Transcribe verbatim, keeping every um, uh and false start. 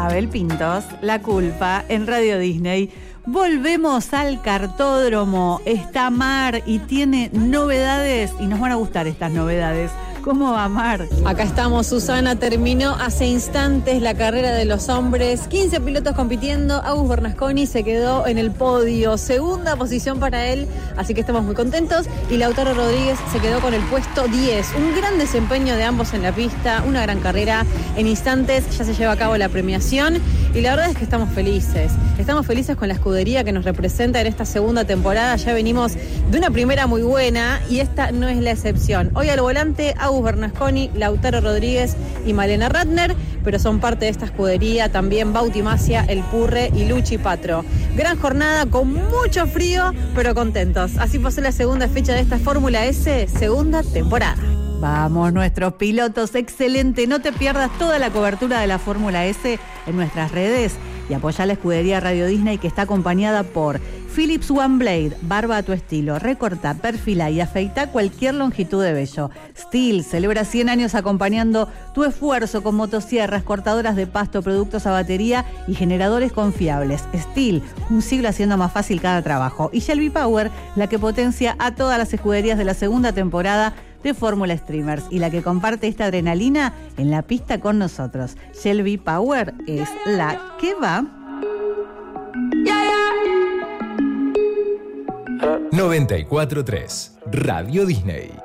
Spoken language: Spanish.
Abel Pintos, La Culpa, en Radio Disney. Volvemos al cartódromo. Está Mar y tiene novedades y nos van a gustar estas novedades. ¿Cómo va, Mar? Acá estamos, Susana. Terminó hace instantes la carrera de los hombres. quince pilotos compitiendo. Agus Bernasconi se quedó en el podio. Segunda posición para él, así que estamos muy contentos. Y Lautaro Rodríguez se quedó con el puesto diez. Un gran desempeño de ambos en la pista. Una gran carrera. En instantes ya se lleva a cabo la premiación. Y la verdad es que estamos felices. Estamos felices con la escudería que nos representa en esta segunda temporada. Ya venimos de una primera muy buena y esta no es la excepción. Hoy al volante, Agus Bernasconi, Lautaro Rodríguez y Malena Ratner, pero son parte de esta escudería también Bauti Masia, El Purre y Luchi Patro. Gran jornada con mucho frío, pero contentos. Así pasó la segunda fecha de esta Fórmula S, segunda temporada. Vamos, nuestros pilotos, excelente. No te pierdas toda la cobertura de la Fórmula S en nuestras redes y apoya la escudería Radio Disney, que está acompañada por Philips One Blade, barba a tu estilo. Recorta, perfila y afeita cualquier longitud de vello. Stihl celebra cien años acompañando tu esfuerzo con motosierras, cortadoras de pasto, productos a batería y generadores confiables. Stihl, un siglo haciendo más fácil cada trabajo. Y Shelby Power, la que potencia a todas las escuderías de la segunda temporada de Fórmula Streamers y la que comparte esta adrenalina en la pista con nosotros. Shelby Power es la que va. noventa y cuatro punto tres Radio Disney.